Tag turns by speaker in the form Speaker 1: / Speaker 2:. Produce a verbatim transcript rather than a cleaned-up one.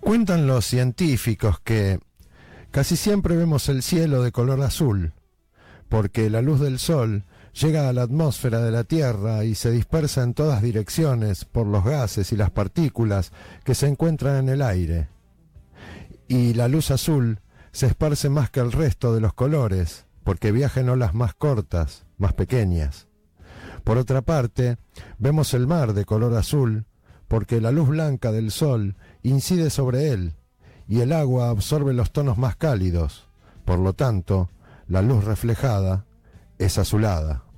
Speaker 1: Cuentan los científicos que casi siempre vemos el cielo de color azul, porque la luz del sol llega a la atmósfera de la Tierra y se dispersa en todas direcciones por los gases y las partículas que se encuentran en el aire. Y la luz azul se esparce más que el resto de los colores, porque viaja en olas más cortas, más pequeñas. Por otra parte, vemos el mar de color azul, porque la luz blanca del sol incide sobre él, y el agua absorbe los tonos más cálidos. Por lo tanto, la luz reflejada es azulada.